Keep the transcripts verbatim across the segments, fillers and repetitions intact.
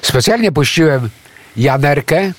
Specjalnie puściłem Janerkę,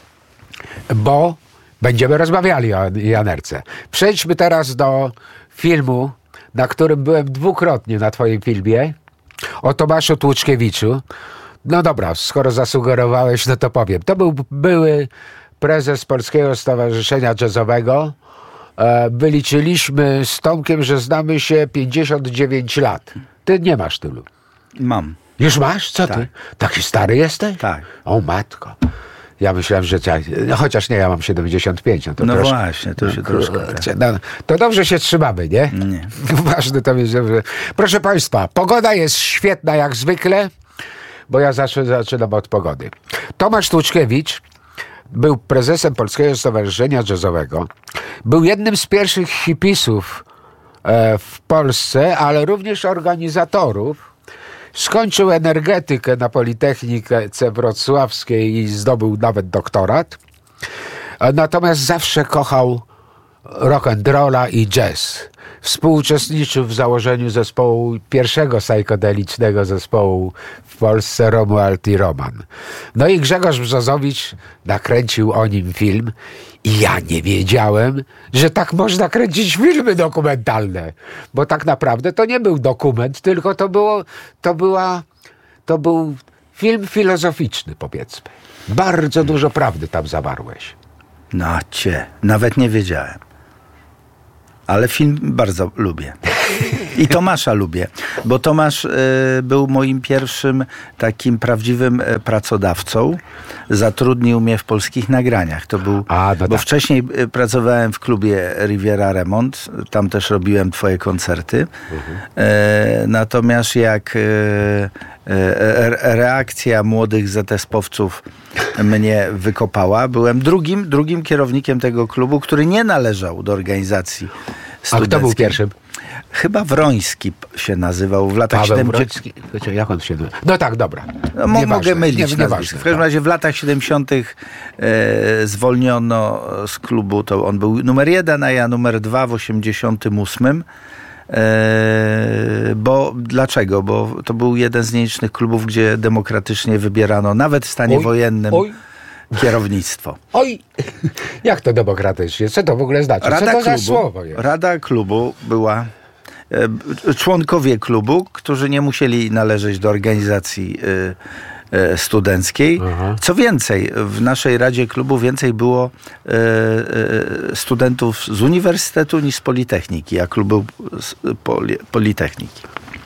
bo będziemy rozmawiali o Janerce. Przejdźmy teraz do filmu, na którym byłem dwukrotnie na twoim filmie, o Tomaszu Tłuczkiewiczu. No dobra, skoro zasugerowałeś, no to powiem. To był były prezes Polskiego Stowarzyszenia Jazzowego. E, wyliczyliśmy z Tomkiem, że znamy się pięćdziesiąt dziewięć lat. Ty nie masz tylu. Mam. Już masz? Co tak. ty? Taki stary jesteś? Tak. O matko. Ja myślałem, że... No, chociaż nie, ja mam siedemdziesiąt pięć. No, to no troszkę, właśnie, to się no, troszkę... No, to dobrze się trzymamy, nie? Nie. Ważne to jest, że... Proszę Państwa, pogoda jest świetna jak zwykle, bo ja zacznę, zaczynam od pogody. Tomasz Tłuczkiewicz był prezesem Polskiego Stowarzyszenia Jazzowego. Był jednym z pierwszych hipisów e, w Polsce, ale również organizatorów. Skończył energetykę na Politechnice Wrocławskiej i zdobył nawet doktorat. Natomiast zawsze kochał rock and rolla i jazz. Współuczestniczył w założeniu zespołu, pierwszego psychodelicznego zespołu w Polsce, Romuald i Roman. No i Grzegorz Brzozowicz nakręcił o nim film i ja nie wiedziałem, że tak można kręcić filmy dokumentalne. Bo tak naprawdę to nie był dokument, tylko to było, to była, to był film filozoficzny, powiedzmy. Bardzo dużo prawdy tam zawarłeś. No cię, nawet nie wiedziałem. Ale film bardzo lubię. I Tomasza lubię, bo Tomasz y, był moim pierwszym takim prawdziwym y, pracodawcą. Zatrudnił mnie w Polskich Nagraniach. To był, A, no bo tak. wcześniej y, pracowałem w klubie Riviera Remont. Tam też robiłem twoje koncerty. Mhm. Y, natomiast jak y, y, reakcja młodych zetespowców mnie wykopała, byłem drugim, drugim kierownikiem tego klubu, który nie należał do organizacji studenckiej. A kto był pierwszym? Chyba Wroński się nazywał w latach Paweł siedemdziesiątych. Wroński? Jak on się nazywa? No tak, dobra. No, mo- mogę mylić nie, nazwisko. nieważne, W każdym tak. razie w latach siedemdziesiątych e, zwolniono z klubu. To on był numer jeden, a ja numer dwa w osiemdziesiątym ósmym. E, bo dlaczego? Bo to był jeden z nielicznych klubów, gdzie demokratycznie wybierano nawet w stanie oj, wojennym oj. kierownictwo. Oj, jak to demokratycznie? Co to w ogóle znaczy? Rada Co to klubu, za słowo jest? Rada klubu była... Członkowie klubu, którzy nie musieli należeć do organizacji y, y, studenckiej. Aha. Co więcej, w naszej Radzie Klubu więcej było y, y, studentów z uniwersytetu niż z Politechniki, a klub był z poli, Politechniki.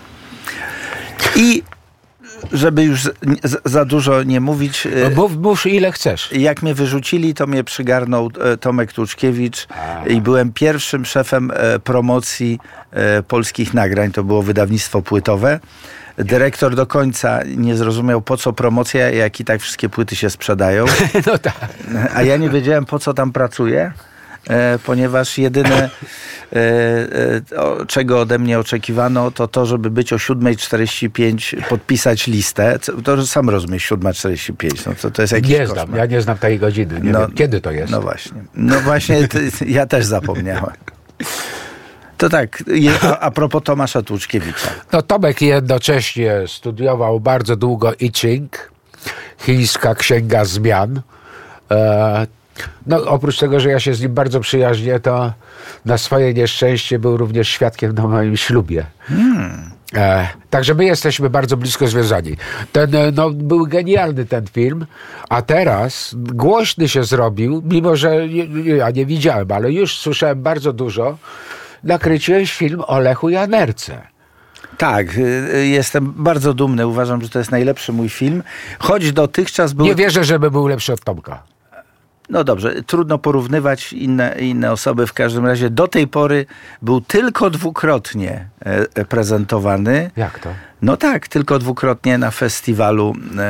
I żeby już za dużo nie mówić... No mów, mów ile chcesz. Jak mnie wyrzucili, to mnie przygarnął Tomek Tłuczkiewicz Aha. i byłem pierwszym szefem promocji Polskich Nagrań. To było wydawnictwo płytowe. Dyrektor do końca nie zrozumiał, po co promocja, jak i tak wszystkie płyty się sprzedają. No tak. A ja nie wiedziałem, po co tam pracuję. E, ponieważ jedyne, e, e, o, czego ode mnie oczekiwano, to to, żeby być o siódma czterdzieści pięć, podpisać listę. To sam rozumiesz, siódma czterdzieści pięć. No to, to jest jakiś Nie koszmar. znam, ja nie znam tej godziny. Nie no, wiem, kiedy to jest. No właśnie. No właśnie, to, ja też zapomniałem. To tak, a, a propos Tomasza Tłuczkiewicza. No Tomek jednocześnie studiował bardzo długo I Ching, chińska księga zmian. E, No oprócz tego, że ja się z nim bardzo przyjaźnię, to na swoje nieszczęście był również świadkiem na moim ślubie. Hmm. E, także my jesteśmy bardzo blisko związani. Ten, no, był genialny ten film, a teraz głośny się zrobił, mimo że ja nie widziałem, ale już słyszałem bardzo dużo. Nakręciłeś film o Lechu Janerce. Tak, jestem bardzo dumny. Uważam, że to jest najlepszy mój film. Choć dotychczas był... Nie wierzę, żeby był lepszy od Tomka. No dobrze, trudno porównywać inne, inne osoby. W każdym razie do tej pory był tylko dwukrotnie e, prezentowany. Jak to? No tak, tylko dwukrotnie na festiwalu e,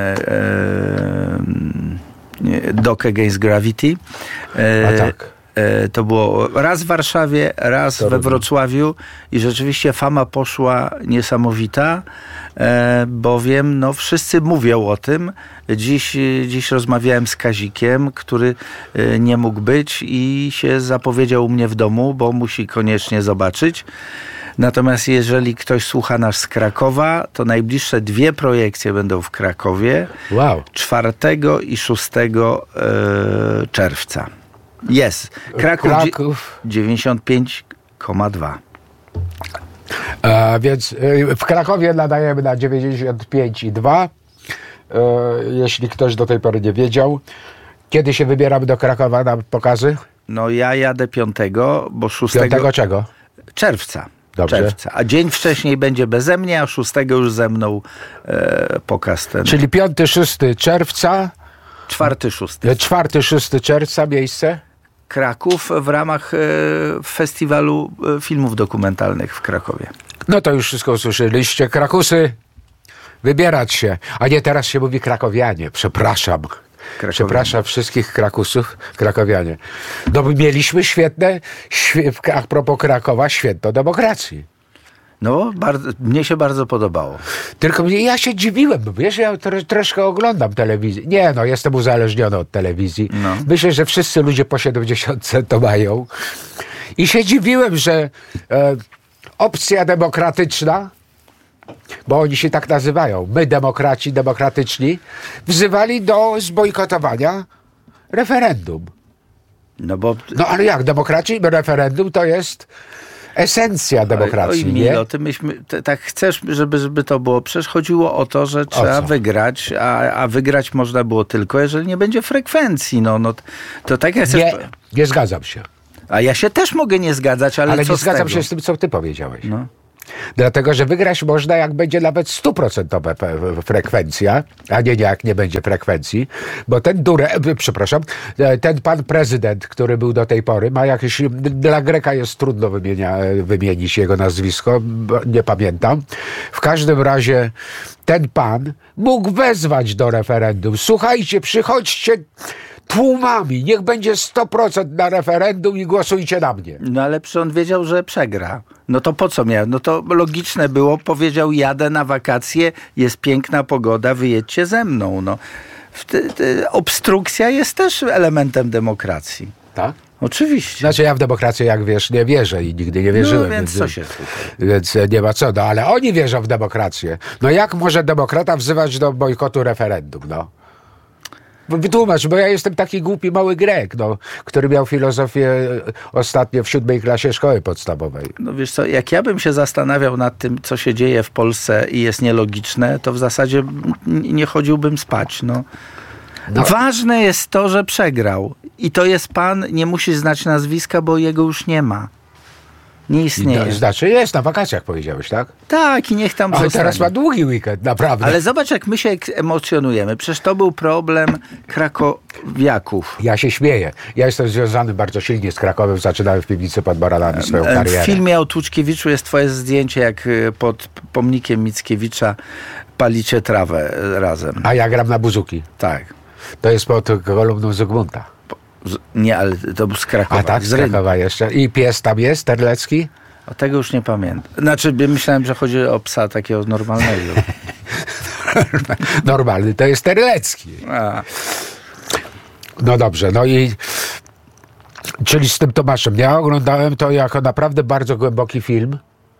e, Dock Against Gravity. E, A tak. e, to było raz w Warszawie, raz to we rozumiem. Wrocławiu i rzeczywiście fama poszła niesamowita, e, bowiem no, wszyscy mówią o tym. Dziś, dziś rozmawiałem z Kazikiem, który nie mógł być i się zapowiedział u mnie w domu, bo musi koniecznie zobaczyć. Natomiast jeżeli ktoś słucha nas z Krakowa, to najbliższe dwie projekcje będą w Krakowie. Wow. czwartego i szóstego e, czerwca. Jest. Kraków, Kraków. dziewięćdziesiąt pięć przecinek dwa. E, więc e, w Krakowie nadajemy na dziewięćdziesiąt pięć i dwa. E, jeśli ktoś do tej pory nie wiedział. Kiedy się wybieramy do Krakowa na pokazy? No ja jadę piątego, bo szóstego... piątego czego? Czerwca. Dobrze. Czerwca. A dzień wcześniej będzie beze mnie, a szóstego już ze mną e, pokaz ten. Czyli piąty szósty czerwca. czwarty szósty. czwarty szósty czerwca miejsce? Kraków w ramach e, festiwalu e, filmów dokumentalnych w Krakowie. No to już wszystko usłyszeliście. Krakusy, wybierać się. A nie, teraz się mówi krakowianie. Przepraszam. Krakowianie. Przepraszam wszystkich Krakusów, krakowianie. No my mieliśmy świetne, świe, a propos Krakowa, święto demokracji. No, bardzo, mnie się bardzo podobało. Tylko mnie, ja się dziwiłem, bo wiesz, ja tro, troszkę oglądam telewizję. Nie, no, jestem uzależniony od telewizji. No. Myślę, że wszyscy ludzie po siedemdziesiątce to mają. I się dziwiłem, że e, opcja demokratyczna, bo oni się tak nazywają, my demokraci, demokratyczni, wzywali do zbojkotowania referendum. No bo... No ale jak, demokraci, referendum to jest esencja demokracji, Oj, nie? Milo, ty myśmy, ty, tak chcesz, żeby, żeby to było. Przecież chodziło o to, że trzeba wygrać, a, a wygrać można było tylko, jeżeli nie będzie frekwencji. No, no, to tak jak chcesz... Nie, nie zgadzam się. A ja się też mogę nie zgadzać, ale, Ale co nie z zgadzam tego? się z tym, co ty powiedziałeś. No. Dlatego, że wygrać można, jak będzie nawet stuprocentowa frekwencja, a nie, nie, jak nie będzie frekwencji, bo ten durę, przepraszam, ten pan prezydent, który był do tej pory, ma jakieś, dla Greka jest trudno wymienia, wymienić jego nazwisko, nie pamiętam. W każdym razie ten pan mógł wezwać do referendum. Słuchajcie, przychodźcie tłumami, niech będzie sto procent na referendum i głosujcie na mnie. No ale przecież on wiedział, że przegra. No to po co miał? No to logiczne było, powiedział, jadę na wakacje, jest piękna pogoda, wyjedźcie ze mną. No. Ty, ty, obstrukcja jest też elementem demokracji. Tak? Oczywiście. Znaczy ja w demokrację, jak wiesz, nie wierzę i nigdy nie wierzyłem. No więc co się tutaj? Więc nie ma co, no ale oni wierzą w demokrację. No jak może demokrata wzywać do bojkotu referendum, no? Wytłumacz, bo ja jestem taki głupi mały Grek, no, który miał filozofię ostatnio w siódmej klasie szkoły podstawowej. No wiesz co, jak ja bym się zastanawiał nad tym, co się dzieje w Polsce i jest nielogiczne, to w zasadzie nie chodziłbym spać, no. No. Ważne jest to, że przegrał. I to jest pan, nie musi znać nazwiska, bo jego już nie ma. Nie istnieje. No, znaczy jest na wakacjach, powiedziałeś, tak? Tak, i niech tam Ale zostanie. teraz ma długi weekend, naprawdę. Ale zobacz, jak my się emocjonujemy. Przecież to był problem krakowiaków. Ja się śmieję. Ja jestem związany bardzo silnie z Krakowem. Zaczynałem w piwnicy pod Baranami swoją karierę. W filmie o Tłuczkiewiczu jest twoje zdjęcie, jak pod pomnikiem Mickiewicza palicie trawę razem. A ja gram na buzuki. Tak. To jest pod kolumną Zygmunta. Z, nie, ale to był z Krakowa. A tak, z z Rynku. Krakowa jeszcze. I pies tam jest, Terlecki? O tego już nie pamiętam. Znaczy, myślałem, że chodzi o psa takiego normalnego. Normalny, to jest Terlecki. A. No dobrze, no i czyli z tym Tomaszem. Ja oglądałem to jako naprawdę bardzo głęboki film.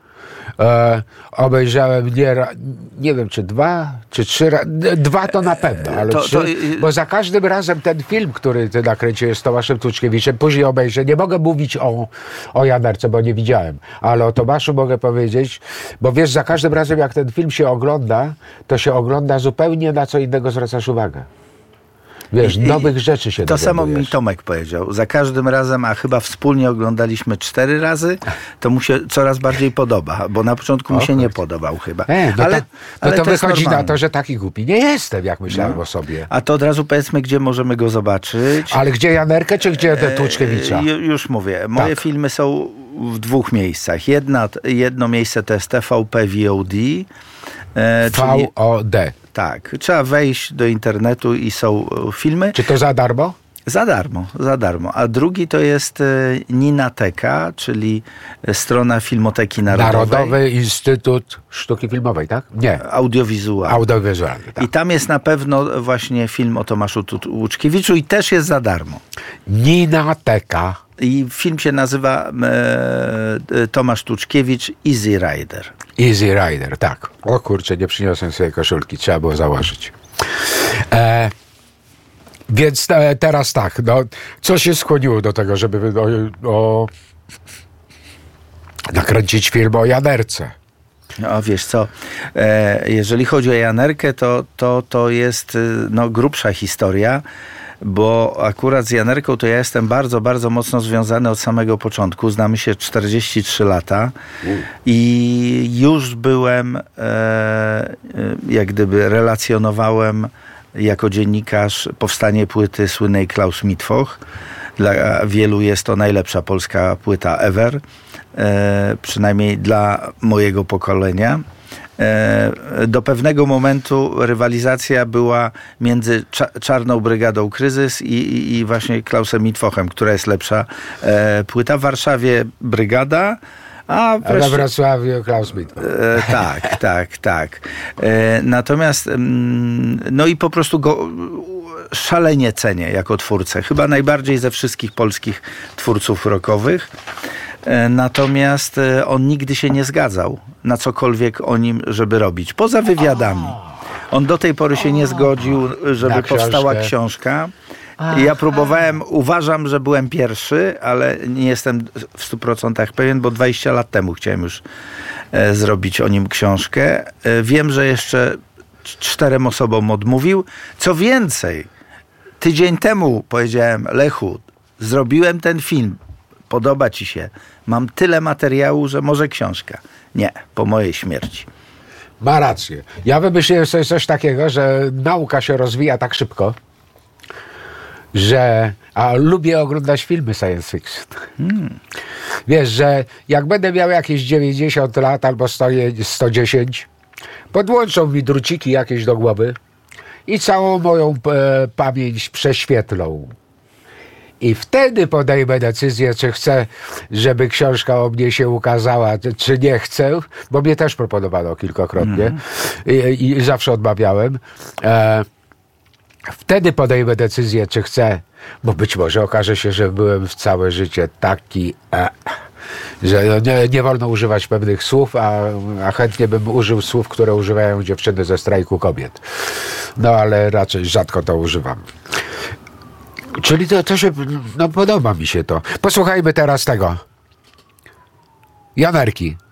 E, obejrzałem nie, nie wiem, czy dwa, czy trzy razy. Dwa to na pewno, ale to, trzy, to, bo za każdym razem ten film, który ty nakręciłeś z Tomaszem Tłuczkiewiczem, później obejrzę. Nie mogę mówić o, o Janerce, bo nie widziałem, ale o Tomaszu mogę powiedzieć, bo wiesz, za każdym razem jak ten film się ogląda, to się ogląda zupełnie na co innego zwracasz uwagę. Wiesz, I, nowych rzeczy się To samo mi dowiadujesz. Tomek powiedział. Za każdym razem, a chyba wspólnie oglądaliśmy cztery razy, to mu się coraz bardziej podoba, bo na początku mu O, się nie kurde. podobał chyba. E, no ale to, no ale to to jest wychodzi na normalne. to, że taki głupi nie jestem, jak myślałem No. o sobie. A to od razu powiedzmy, gdzie możemy go zobaczyć. Ale gdzie Janerkę, czy gdzie e, Tłuczkiewicza? Ju- Już mówię. Moje Tak. filmy są w dwóch miejscach. Jedna, jedno miejsce to jest T V P V O D. E, czyli, V O D. tak, trzeba wejść do internetu i są e, filmy. Czy to za darmo? Za darmo, za darmo. A drugi to jest e, Ninateka, czyli strona Filmoteki Narodowej. Narodowy Instytut Sztuki Filmowej, tak? Nie. Audiowizualny. Audiowizualny, tak. I tam jest na pewno właśnie film o Tomaszu Tłuczkiewiczu i też jest za darmo. Ninateka. I film się nazywa e, Tomasz Tuczkiewicz Easy Rider. Easy Rider, tak. O kurczę, nie przyniosłem sobie koszulki, trzeba było założyć. E, więc te, teraz tak, no, co się skłoniło do tego, żeby o, o, nakręcić film o Janerce? No wiesz co, e, jeżeli chodzi o Janerkę, to, to, to jest no, grubsza historia, bo akurat z Janerką to ja jestem bardzo, bardzo mocno związany od samego początku. Znamy się czterdzieści trzy lata i już byłem, e, jak gdyby relacjonowałem jako dziennikarz powstanie płyty słynnej Klaus Mittwoch. Dla wielu jest to najlepsza polska płyta ever, e, przynajmniej dla mojego pokolenia. Do pewnego momentu rywalizacja była między cza- Czarną Brygadą Kryzys i, i, i właśnie Klausem Mittwochem, która jest lepsza. E, płyta w Warszawie Brygada, a, a na Wrocławiu Klaus Mittwoch. E, tak, tak, tak. E, natomiast mm, no i po prostu go szalenie cenię jako twórcę. Chyba najbardziej ze wszystkich polskich twórców rockowych. Natomiast on nigdy się nie zgadzał na cokolwiek o nim, żeby robić. Poza wywiadami. On do tej pory się nie zgodził, żeby powstała książka. Ja próbowałem, uważam, że byłem pierwszy, ale nie jestem w stu procentach pewien, bo dwadzieścia lat temu chciałem już e, zrobić o nim książkę. E, wiem, że jeszcze czterem osobom odmówił. Co więcej, tydzień temu powiedziałem: Lechu, zrobiłem ten film. Podoba ci się. Mam tyle materiału, że może książka. Nie, po mojej śmierci. Ma rację. Ja wymyśliłem sobie coś takiego, że nauka się rozwija tak szybko, że... A lubię oglądać filmy science fiction. Hmm. Wiesz, że jak będę miał jakieś dziewięćdziesiąt lat albo sto dziesięć, podłączą mi druciki jakieś do głowy i całą moją e, pamięć prześwietlą. I wtedy podejmę decyzję, czy chcę, żeby książka o mnie się ukazała, czy nie chcę, bo mnie też proponowano kilkakrotnie mm. I, i zawsze odmawiałem. E, wtedy podejmę decyzję, czy chcę, bo być może okaże się, że byłem w całe życie taki, e, że nie, nie wolno używać pewnych słów, a, a chętnie bym użył słów, które używają dziewczyny ze strajku kobiet. No ale raczej rzadko to używam. Czyli to, to się, no podoba mi się to. Posłuchajmy teraz tego. Janerki.